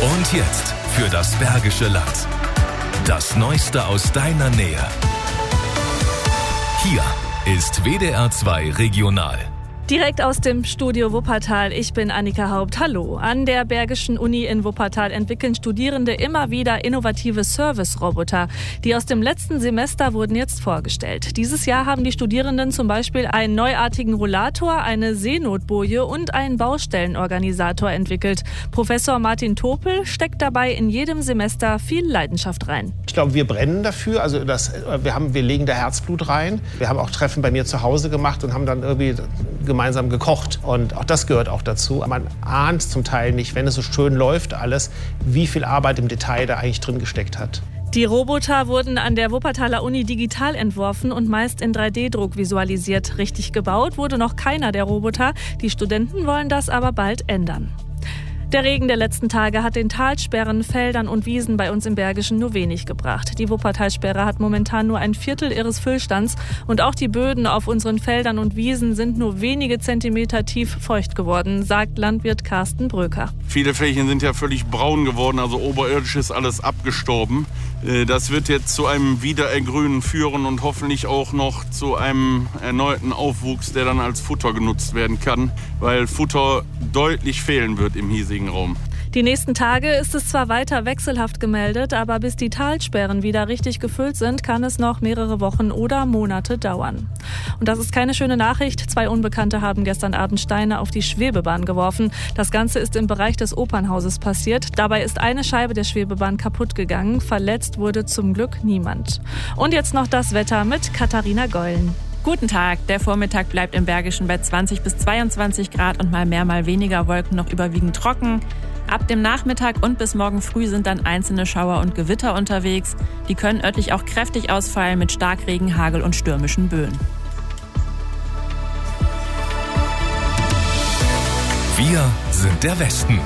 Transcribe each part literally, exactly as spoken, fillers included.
Und jetzt für das Bergische Land. Das Neueste aus deiner Nähe. Hier ist W D R zwei Regional. Direkt aus dem Studio Wuppertal, ich bin Annika Haupt. Hallo. An der Bergischen Uni in Wuppertal entwickeln Studierende immer wieder innovative Service-Roboter. Die aus dem letzten Semester wurden jetzt vorgestellt. Dieses Jahr haben die Studierenden zum Beispiel einen neuartigen Rollator, eine Seenotboje und einen Baustellenorganisator entwickelt. Professor Martin Topel steckt dabei in jedem Semester viel Leidenschaft rein. Ich glaube, wir brennen dafür. Also das, wir, haben, wir legen da Herzblut rein. Wir haben auch Treffen bei mir zu Hause gemacht und haben dann irgendwie gemeinsam gekocht. Und auch das gehört auch dazu. Man ahnt zum Teil nicht, wenn es so schön läuft alles, wie viel Arbeit im Detail da eigentlich drin gesteckt hat. Die Roboter wurden an der Wuppertaler Uni digital entworfen und meist in drei D Druck visualisiert. Richtig gebaut wurde noch keiner der Roboter. Die Studenten wollen das aber bald ändern. Der Regen der letzten Tage hat den Talsperren, Feldern und Wiesen bei uns im Bergischen nur wenig gebracht. Die Wuppertalsperre hat momentan nur ein Viertel ihres Füllstands und auch die Böden auf unseren Feldern und Wiesen sind nur wenige Zentimeter tief feucht geworden, sagt Landwirt Carsten Bröker. Viele Flächen sind ja völlig braun geworden, also oberirdisch ist alles abgestorben. Das wird jetzt zu einem Wiederergrünen führen und hoffentlich auch noch zu einem erneuten Aufwuchs, der dann als Futter genutzt werden kann, weil Futter deutlich fehlen wird im hiesigen Raum. Die nächsten Tage ist es zwar weiter wechselhaft gemeldet, aber bis die Talsperren wieder richtig gefüllt sind, kann es noch mehrere Wochen oder Monate dauern. Und das ist keine schöne Nachricht. Zwei Unbekannte haben gestern Abend Steine auf die Schwebebahn geworfen. Das Ganze ist im Bereich des Opernhauses passiert. Dabei ist eine Scheibe der Schwebebahn kaputt gegangen. Verletzt wurde zum Glück niemand. Und jetzt noch das Wetter mit Katharina Gollen. Guten Tag. Der Vormittag bleibt im Bergischen bei zwanzig bis zweiundzwanzig Grad und mal mehr, mal weniger Wolken, noch überwiegend trocken. Ab dem Nachmittag und bis morgen früh sind dann einzelne Schauer und Gewitter unterwegs. Die können örtlich auch kräftig ausfallen mit Starkregen, Hagel und stürmischen Böen. Wir sind der Westen.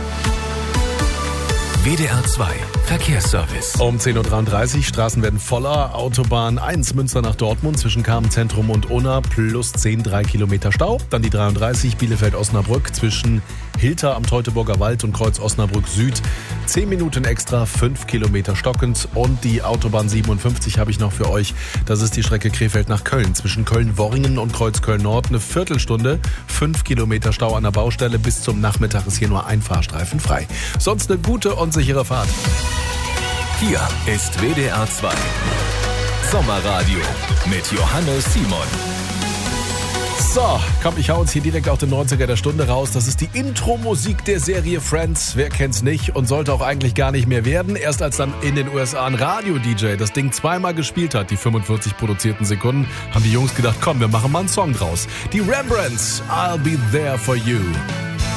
W D R zwei Verkehrsservice. Um zehn Uhr dreiunddreißig, Straßen werden voller. Autobahn eins Münster nach Dortmund zwischen Kamenz-Zentrum und Unna plus zehn, drei Kilometer Stau. Dann die dreiunddreißig Bielefeld-Osnabrück zwischen Hilter am Teutoburger Wald und Kreuz Osnabrück Süd. zehn Minuten extra, fünf Kilometer stockend. Und die Autobahn siebenundfünfzig habe ich noch für euch. Das ist die Strecke Krefeld nach Köln. Zwischen Köln-Worringen und Kreuz Köln-Nord eine Viertelstunde. fünf Kilometer Stau an der Baustelle. Bis zum Nachmittag ist hier nur ein Fahrstreifen frei. Sonst eine gute und sichere Fahrt. Hier ist W D R zwei Sommerradio mit Johannes Simon. So, komm, ich hau uns hier direkt auch den neunziger der Stunde raus. Das ist die Intro-Musik der Serie Friends. Wer kennt's nicht und sollte auch eigentlich gar nicht mehr werden. Erst als dann in den U S A ein Radio-D J das Ding zweimal gespielt hat, die fünfundvierzig produzierten Sekunden, haben die Jungs gedacht, komm, wir machen mal einen Song draus. Die Rembrandts, I'll Be There For You.